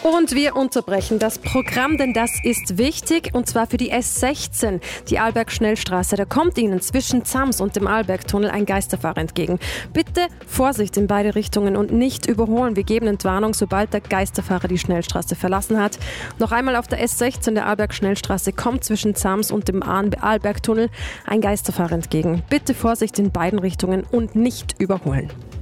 Und wir unterbrechen das Programm, denn das ist wichtig, und zwar für die S16, die Arlberg-Schnellstraße. Da kommt Ihnen zwischen Zams und dem Arlbergtunnel ein Geisterfahrer entgegen. Bitte Vorsicht in beide Richtungen und nicht überholen. Wir geben Entwarnung, sobald der Geisterfahrer die Schnellstraße verlassen hat. Noch einmal auf der S16 der Arlberg-Schnellstraße kommt zwischen Zams und dem Arlbergtunnel ein Geisterfahrer entgegen. Bitte Vorsicht in beiden Richtungen und nicht überholen.